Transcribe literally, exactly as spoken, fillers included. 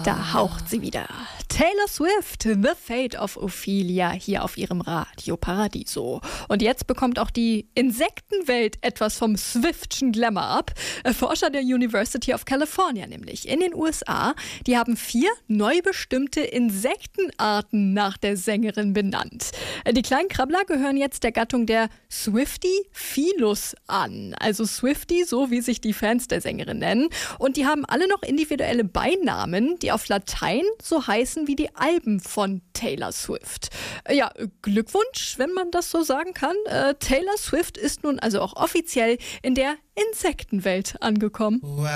Da haucht sie wieder. Taylor Swift, The Fate of Ophelia, hier auf ihrem Radio Paradiso. Und jetzt bekommt auch die Insektenwelt etwas vom Swiftschen Glamour ab. Forscher der University of California nämlich in den U S A, die haben vier neu bestimmte Insektenarten nach der Sängerin benannt. Die kleinen Krabbler gehören jetzt der Gattung der Swiftie-Philus an. Also Swiftie, so wie sich die Fans der Sängerin nennen. Und die haben alle noch individuelle Beinamen, die auf Latein so heißen wie die Alben von Taylor Swift. Ja, Glückwunsch, wenn man das so sagen kann. Äh, Taylor Swift ist nun also auch offiziell in der Insektenwelt angekommen. Wow.